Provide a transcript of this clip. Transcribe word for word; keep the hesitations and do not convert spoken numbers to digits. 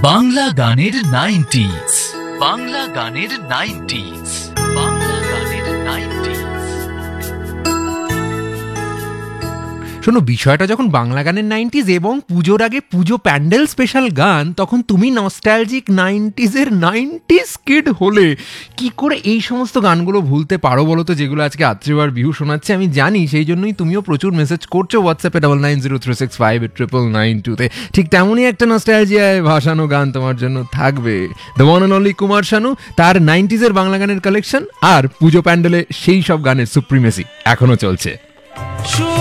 বাংলা গানের নাইনটিজ, বাংলা গানের নাইনটিজ, বাংলা গানের নাইনটিজ। শোনো, বিষয়টা যখন বাংলা গানের নাইনটিজ এবং পুজোর আগে পুজো প্যান্ডেল স্পেশাল গান, তখন তুমি নস্টালজিক নাইনটিজের নাইনটিজ কিড হলে কি করে এই সমস্ত গানগুলো ভুলতে পারো বলো তো, যেগুলো আজকে আত্রিবার বিহু শোনাচ্ছে। আমি জানি, সেই জন্যই তুমিও প্রচুর মেসেজ করছো হোয়াটসঅ্যাপে double nine zero three six five eight triple nine টুতে। ঠিক তেমনই একটা নস্টালজিয়ায় ভাসানো গান তোমার জন্য থাকবে, the one and only Kumar Sanu, তার নাইনটিজের বাংলা গানের কালেকশন আর পুজো প্যান্ডেলে সেই সব গানের সুপ্রিমেসি এখনো চলছে।